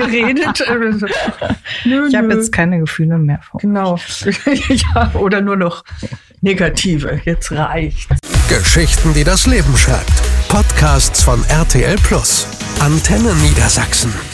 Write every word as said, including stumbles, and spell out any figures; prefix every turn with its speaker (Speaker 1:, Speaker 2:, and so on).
Speaker 1: redet. Nö,
Speaker 2: ich habe
Speaker 1: nö.
Speaker 2: jetzt keine Gefühle mehr vor.
Speaker 1: Genau. Ja, oder nur noch negative. Jetzt reicht's.
Speaker 3: Geschichten, die das Leben schreibt. Podcasts von R T L Plus. Antenne Niedersachsen.